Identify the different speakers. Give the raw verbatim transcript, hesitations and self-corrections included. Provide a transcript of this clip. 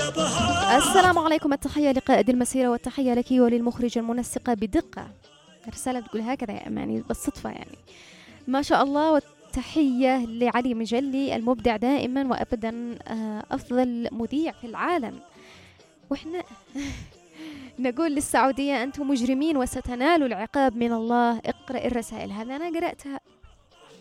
Speaker 1: السلام عليكم، التحية لقائد المسيرة والتحية لك وللمخرجة المنسقة بدقة. رسالة بتقول هكذا يعني بالصدفة يعني ما شاء الله. والتحية لعلي مجلي المبدع دائما وأبدا، أفضل مذيع في العالم. وإحنا نقول للسعودية أنتم مجرمين وستنالوا العقاب من الله. اقرأ الرسائل، هذا أنا قرأتها